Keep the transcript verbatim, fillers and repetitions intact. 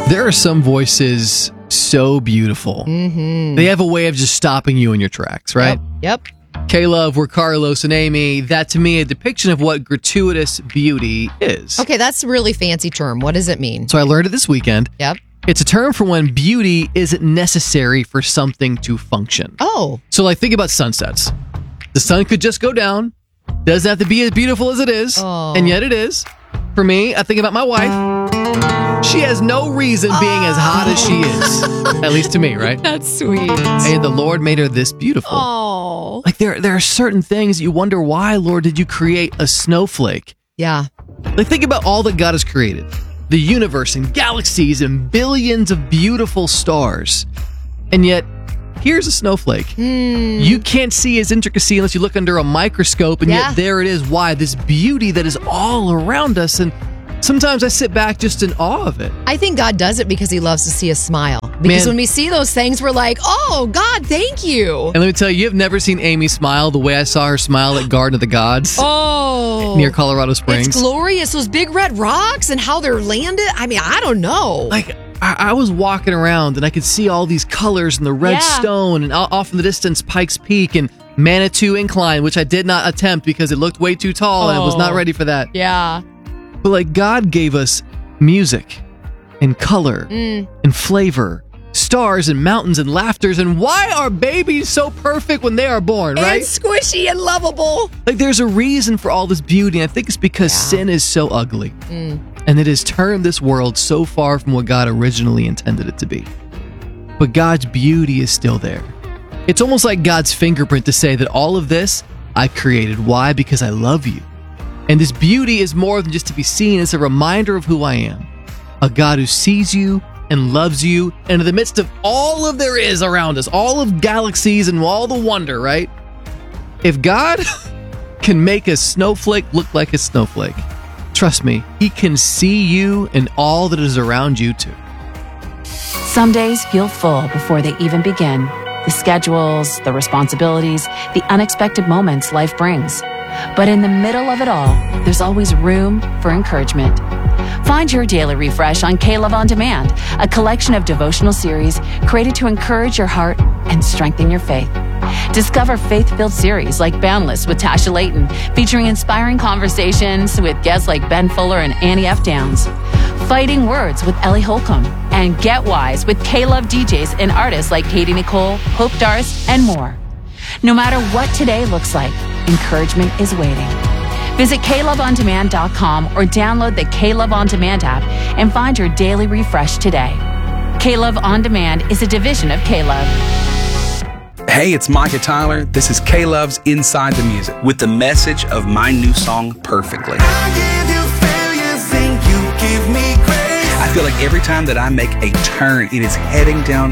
There are some voices so beautiful. Mm-hmm. They have a way of just stopping you in your tracks, right? Yep. yep. K-Love, we're Carlos and Amy. That, to me, a depiction of what gratuitous beauty is. Okay, that's a really fancy term. What does it mean? So I learned it this weekend. Yep. It's a term for when beauty isn't necessary for something to function. Oh. So, like, think about sunsets. The sun could just go down. Doesn't have to be as beautiful as it is. Oh. And yet it is. For me, I think about my wife. She has no reason being as hot as she is. At least to me, right? That's sweet. And the Lord made her this beautiful. Oh. Like, there, there are certain things you wonder, why, Lord, did you create a snowflake? Yeah. Like, think about all that God has created. The universe and galaxies and billions of beautiful stars. And yet, here's a snowflake. Mm. You can't see its intricacy unless you look under a microscope, and Yeah. yet there it is. Why? This beauty that is all around us. And sometimes I sit back just in awe of it. I think God does it because he loves to see us smile. Because Man. when we see those things, we're like, oh, God, thank you. And let me tell you, you've never seen Amy smile the way I saw her smile at Garden of the Gods Oh. near Colorado Springs. It's glorious. Those big red rocks and how they're landed. I mean, I don't know. Like, I, I was walking around and I could see all these colors and the red Yeah. stone and o- off in the distance, Pikes Peak and Manitou Incline, which I did not attempt because it looked way too tall and I was not Oh. ready for that. Yeah. But like, God gave us music and color Mm. and flavor, stars and mountains and laughters. And why are babies so perfect when they are born, right? And squishy and lovable. Like, there's a reason for all this beauty. And I think it's because Yeah. sin is so ugly. Mm. And it has turned this world so far from what God originally intended it to be. But God's beauty is still there. It's almost like God's fingerprint to say that all of this I created. Why? Because I love you. And this beauty is more than just to be seen. It's a reminder of who I am. A God who sees you and loves you. And in the midst of all of there is around us, all of galaxies and all the wonder, right? If God can make a snowflake look like a snowflake, trust me, he can see you and all that is around you too. Some days feel full before they even begin. The schedules, the responsibilities, the unexpected moments life brings. But in the middle of it all, there's always room for encouragement. Find your daily refresh on K-Love On Demand, a collection of devotional series created to encourage your heart and strengthen your faith. Discover faith-filled series like Boundless with Tasha Layton, featuring inspiring conversations with guests like Ben Fuller and Annie F. Downs. Fighting Words with Ellie Holcomb, and Get Wise with K-Love D Js and artists like Katie Nicole, Hope Darst, and more. No matter what today looks like, encouragement is waiting. Visit K Love On Demand dot com or download the K-Love On Demand app and find your daily refresh today. K-Love On Demand is a division of K-Love. Hey, it's Micah Tyler. This is K-Love's Inside the Music with the message of my new song, Perfectly. I give you failures and you give me grace. I feel like every time that I make a turn, it is heading down